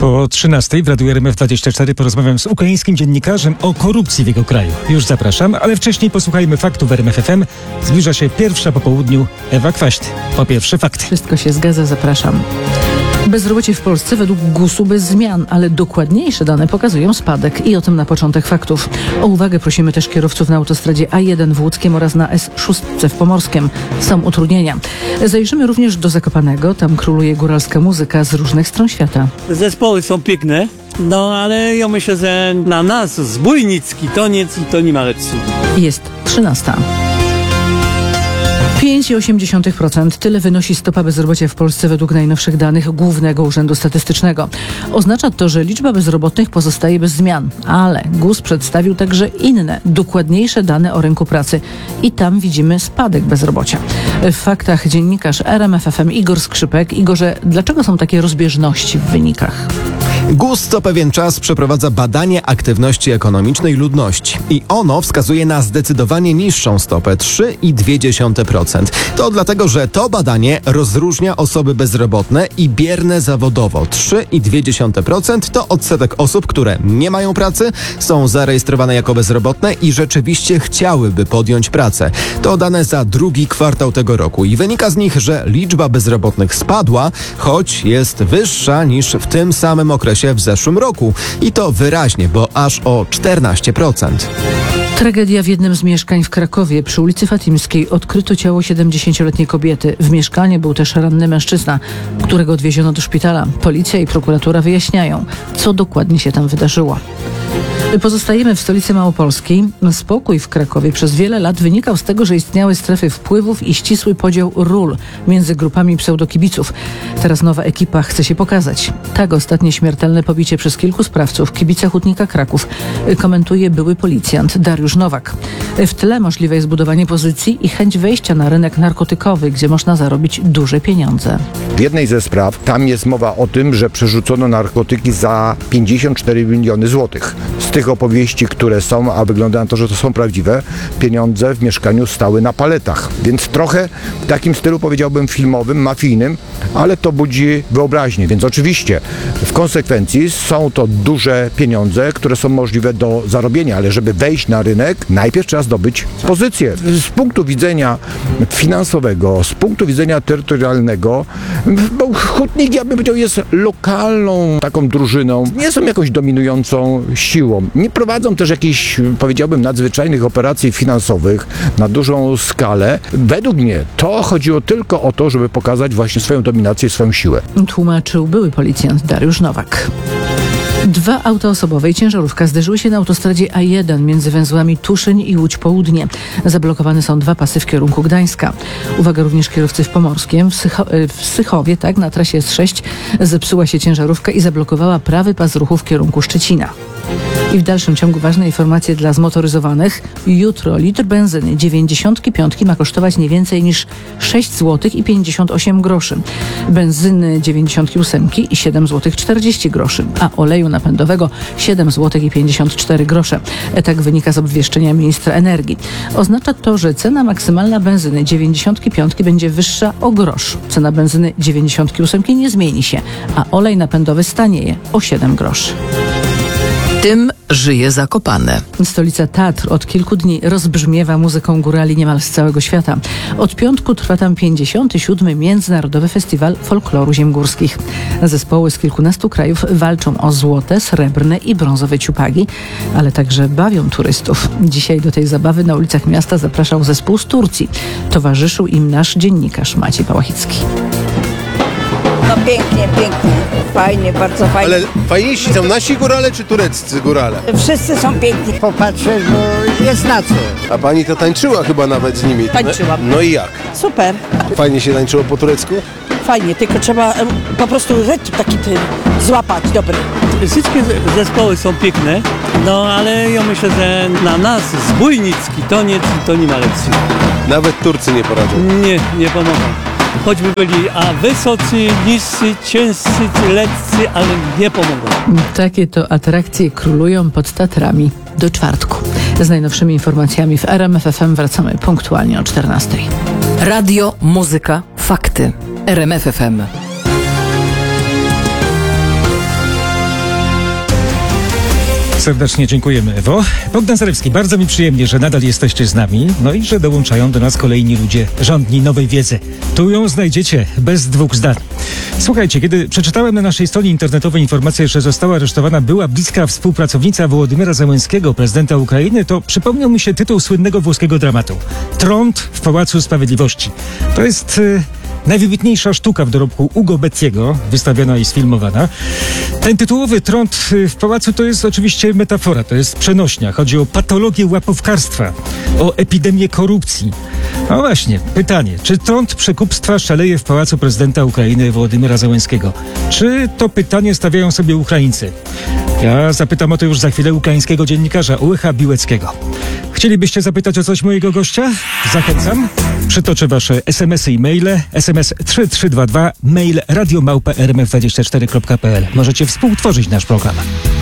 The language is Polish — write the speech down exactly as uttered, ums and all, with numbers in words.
Po trzynastej w Radiu R M F dwadzieścia cztery porozmawiam z ukraińskim dziennikarzem o korupcji w jego kraju. Już zapraszam, ale wcześniej posłuchajmy faktów w R M F F M. Zbliża się pierwsza po południu Ewa Kwaśt. Po pierwsze fakty. Wszystko się zgadza, zapraszam. Bezrobocie w Polsce według gusu bez zmian, ale dokładniejsze dane pokazują spadek i o tym na początek faktów. O uwagę prosimy też kierowców na autostradzie A jeden w Łódzkiem oraz na S sześć w Pomorskiem. Są utrudnienia. Zajrzymy również do Zakopanego, tam króluje góralska muzyka z różnych stron świata. Zespoły są piękne, no ale ja myślę, że na nas Zbójnicki to nie, to nie ma lekcji. Jest trzynasta. pięć przecinek osiem procent. Tyle wynosi stopa bezrobocia w Polsce według najnowszych danych Głównego Urzędu Statystycznego. Oznacza to, że liczba bezrobotnych pozostaje bez zmian, ale GUS przedstawił także inne, dokładniejsze dane o rynku pracy i tam widzimy spadek bezrobocia. W faktach dziennikarz R M F F M Igor Skrzypek. Igorze, dlaczego są takie rozbieżności w wynikach? GUS co pewien czas przeprowadza badanie aktywności ekonomicznej ludności i ono wskazuje na zdecydowanie niższą stopę trzy przecinek dwa procent. To dlatego, że to badanie rozróżnia osoby bezrobotne i bierne zawodowo. trzy przecinek dwa procent to odsetek osób, które nie mają pracy, są zarejestrowane jako bezrobotne i rzeczywiście chciałyby podjąć pracę. To dane za drugi kwartał tego roku i wynika z nich, że liczba bezrobotnych spadła, choć jest wyższa niż w tym samym okresie w zeszłym roku. I to wyraźnie, bo aż o czternaście procent. Tragedia w jednym z mieszkań w Krakowie. Przy ulicy Fatimskiej odkryto ciało siedemdziesięcioletniej kobiety. W mieszkaniu był też ranny mężczyzna, którego odwieziono do szpitala. Policja i prokuratura wyjaśniają, co dokładnie się tam wydarzyło. Pozostajemy w stolicy małopolskiej. Spokój w Krakowie przez wiele lat wynikał z tego, że istniały strefy wpływów i ścisły podział ról między grupami pseudokibiców. Teraz nowa ekipa chce się pokazać. Tak ostatnie śmiertelne pobicie przez kilku sprawców kibica Hutnika Kraków komentuje były policjant Dariusz Nowak. W tle możliwe jest budowanie pozycji i chęć wejścia na rynek narkotykowy, gdzie można zarobić duże pieniądze. W jednej ze spraw tam jest mowa o tym, że przerzucono narkotyki za pięćdziesiąt cztery miliony złotych. Z tych opowieści, które są, a wygląda na to, że to są prawdziwe, pieniądze w mieszkaniu stały na paletach. Więc trochę w takim stylu, powiedziałbym, filmowym, mafijnym, ale to budzi wyobraźnię. Więc oczywiście w konsekwencji są to duże pieniądze, które są możliwe do zarobienia, ale żeby wejść na rynek, najpierw trzeba zdobyć pozycję. Z punktu widzenia finansowego, z punktu widzenia terytorialnego, bo Hutnik, ja bym powiedział, jest lokalną taką drużyną. Nie są jakąś dominującą siłą. Nie prowadzą też jakichś, powiedziałbym, nadzwyczajnych operacji finansowych na dużą skalę. Według mnie to chodziło tylko o to, żeby pokazać właśnie swoją dominację i swoją siłę. Tłumaczył były policjant Dariusz Nowak. Dwa auta osobowe i ciężarówka zderzyły się na autostradzie A jeden między węzłami Tuszyń i Łódź Południe. Zablokowane są dwa pasy w kierunku Gdańska. Uwaga również kierowcy w Pomorskiem. W, Sycho- w Sychowie, tak, na trasie S sześć zepsuła się ciężarówka i zablokowała prawy pas ruchu w kierunku Szczecina. I w dalszym ciągu ważne informacje dla zmotoryzowanych. Jutro litr benzyny dziewięćdziesiątki piątki ma kosztować nie więcej niż sześć złotych i pięćdziesiąt osiem groszy. Benzyny dziewięćdziesiątki ósemki i siedem złotych czterdzieści groszy, a oleju napędowego siedem złotych i pięćdziesiąt cztery grosze. Tak wynika z obwieszczenia ministra energii. Oznacza to, że cena maksymalna benzyny dziewięćdziesiątki piątki będzie wyższa o grosz. Cena benzyny dziewięćdziesiątki ósemki nie zmieni się, a olej napędowy stanieje o siedem groszy. Tym żyje Zakopane. Stolica Tatr od kilku dni rozbrzmiewa muzyką górali niemal z całego świata. Od piątku trwa tam pięćdziesiąty siódmy Międzynarodowy Festiwal Folkloru Ziem Górskich. Zespoły z kilkunastu krajów walczą o złote, srebrne i brązowe ciupagi, ale także bawią turystów. Dzisiaj do tej zabawy na ulicach miasta zapraszał zespół z Turcji. Towarzyszył im nasz dziennikarz Maciej Pałachicki. No pięknie, pięknie, fajnie, bardzo fajnie. Ale fajniejsi są nasi górale czy tureccy górale? Wszyscy są piękni. Popatrzę, bo jest na co. A pani to tańczyła chyba nawet z nimi. Tańczyłam. No i jak? Super, Fajnie się tańczyło po turecku? fajnie, tylko trzeba e, po prostu rytm taki ten złapać, dobry. Wszystkie zespoły są piękne, no ale ja myślę, że na nas Zbójnicki to nie, to nie ma lekcji. Nawet Turcy nie poradzą. Nie, nie pomogą. Choćby byli a wysocy, niscy, ciężcy, lekcy, ale nie pomogą. Takie to atrakcje królują pod Tatrami do czwartku. Z najnowszymi informacjami w R M F F M wracamy punktualnie o czternastej. Radio, muzyka, fakty. R M F F M. Serdecznie dziękujemy, Ewo. Bogdan Zarewski, bardzo mi przyjemnie, że nadal jesteście z nami, no i że dołączają do nas kolejni ludzie żądni nowej wiedzy. Tu ją znajdziecie, bez dwóch zdań. Słuchajcie, kiedy przeczytałem na naszej stronie internetowej informację, że została aresztowana była bliska współpracownica Wołodymyra Zełenskiego, prezydenta Ukrainy, to przypomniał mi się tytuł słynnego włoskiego dramatu. Trąd w Pałacu Sprawiedliwości. To jest... Yy... najwybitniejsza sztuka w dorobku Ugo Bettiego, wystawiona i sfilmowana. Ten tytułowy trąd w pałacu to jest oczywiście metafora, to jest przenośnia. Chodzi o patologię łapówkarstwa, o epidemię korupcji. No właśnie, pytanie, czy trąd przekupstwa szaleje w pałacu prezydenta Ukrainy Wołodymyra Zełenskiego? Czy to pytanie stawiają sobie Ukraińcy? Ja zapytam o to już za chwilę ukraińskiego dziennikarza Łycha Biłeckiego. Chcielibyście zapytać o coś mojego gościa? Zachęcam. Przytoczę wasze esemesy i maile. es em es trzy trzy dwa dwa, mail radio małpa r m f dwadzieścia cztery kropka p l. Możecie współtworzyć nasz program.